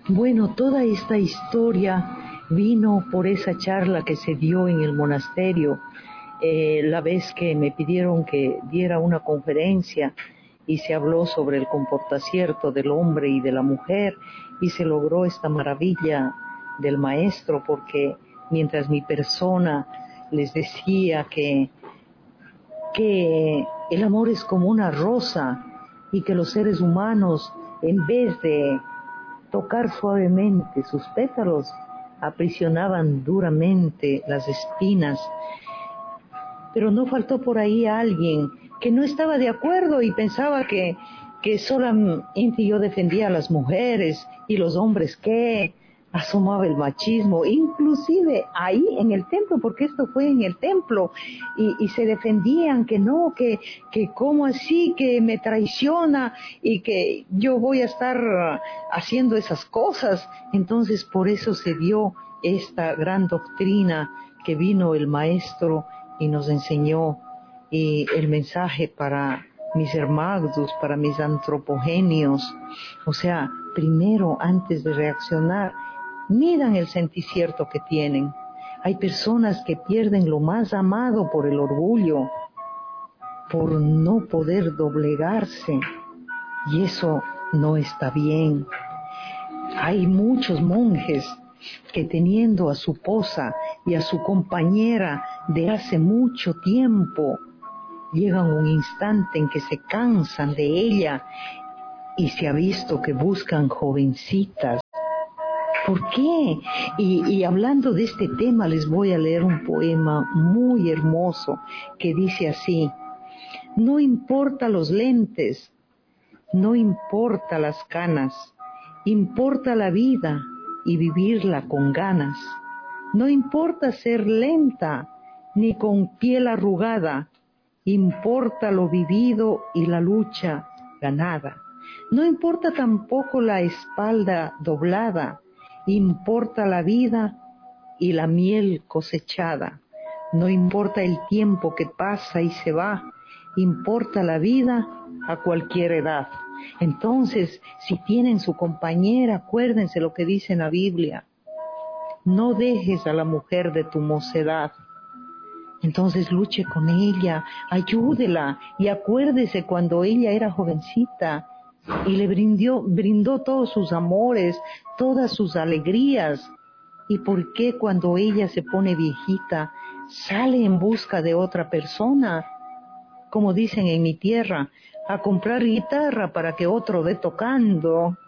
Bueno, toda esta historia vino por esa charla que se dio en el monasterio, la vez que me pidieron que diera una conferencia y se habló sobre el comportacierto del hombre y de la mujer y se logró esta maravilla del maestro, porque mientras mi persona les decía que el amor es como una rosa y que los seres humanos, en vez de tocar suavemente sus pétalos, aprisionaban duramente las espinas. Pero no faltó por ahí alguien que no estaba de acuerdo y pensaba que solamente yo defendía a las mujeres y los hombres que asomaba el machismo, inclusive ahí en el templo, porque esto fue en el templo, y se defendían que no, que cómo así, que me traiciona y que yo voy a estar haciendo esas cosas. Entonces por eso se dio esta gran doctrina que vino el maestro y nos enseñó el mensaje para mis hermanos, para mis antropogenios. O sea, primero, antes de reaccionar, midan el senticierto que tienen. Hay personas que pierden lo más amado por el orgullo, por no poder doblegarse, y eso no está bien. Hay muchos monjes que teniendo a su posa y a su compañera de hace mucho tiempo, llegan un instante en que se cansan de ella y se ha visto que buscan jovencitas. ¿Por qué? Y hablando de este tema les voy a leer un poema muy hermoso que dice así: no importa los lentes, no importa las canas, importa la vida y vivirla con ganas. No importa ser lenta ni con piel arrugada, importa lo vivido y la lucha ganada. No importa tampoco la espalda doblada, importa la vida y la miel cosechada. No importa el tiempo que pasa y se va, importa la vida a cualquier edad. Entonces, si tienen su compañera, acuérdense lo que dice en la Biblia: no dejes a la mujer de tu mocedad. Entonces luche con ella, ayúdela y acuérdese cuando ella era jovencita y le brindó todos sus amores, todas sus alegrías. ¿Y por qué cuando ella se pone viejita sale en busca de otra persona? Como dicen en mi tierra, a comprar guitarra para que otro dé tocando.